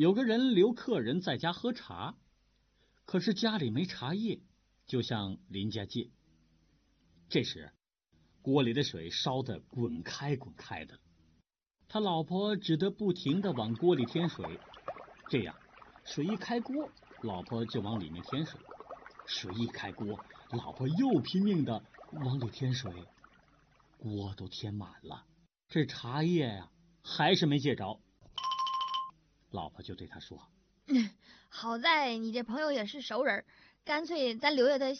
有个人留客人在家喝茶，可是家里没茶叶，就向邻家借。这时锅里的水烧得滚开滚开的，他老婆只得不停地往锅里添水，这样水一开锅，老婆就往里面添水，水一开锅，老婆又拼命地往里添水，锅都添满了，这茶叶呀还是没借着。老婆就对他说： 好在你这朋友也是熟人，干脆咱留下他